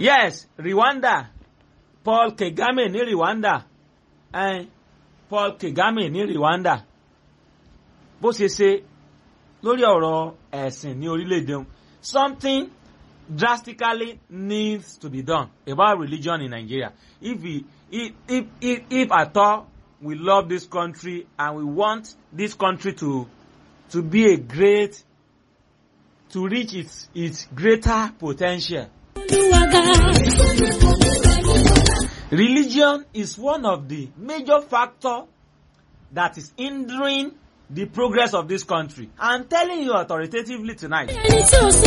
Yes, Rwanda. Paul Kagame ní Rwanda. Paul Kagame ní Rwanda. Bó ṣe ṣe lórí ọ̀rọ̀ ẹ̀sìn ní orílẹ̀-èdè wọn. Something drastically needs to be done about religion in Nigeria. If at all we love this country and we want this country to be a great, to reach its greater potential. Religion is one of the major factors that is hindering the progress of this country. I'm telling you authoritatively tonight.